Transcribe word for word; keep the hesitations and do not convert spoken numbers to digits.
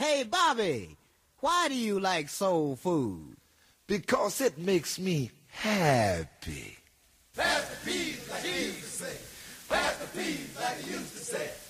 Hey, Bobby, why do you like soul food? Because it makes me happy. Pass the peas like he used to say. Pass the peas like he used to say.